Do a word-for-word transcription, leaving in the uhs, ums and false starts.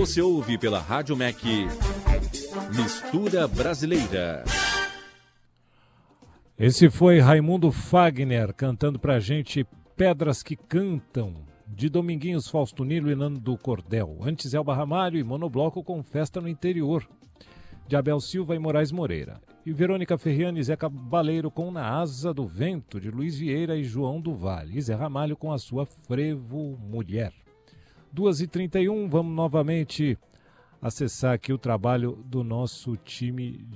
Você ouve pela Rádio M E C Mistura Brasileira. Esse foi Raimundo Fagner cantando pra gente Pedras que Cantam, de Dominguinhos Fausto Nilo e Nando Cordel. Antes Elba Ramalho e Monobloco com Festa no Interior, de Abel Silva e Moraes Moreira. E Verônica Ferriani e Zé Cabaleiro com Na Asa do Vento, de Luiz Vieira e João do Vale. E Zé Ramalho com a sua Frevo Mulher. duas e trinta e um, vamos novamente acessar aqui o trabalho do nosso time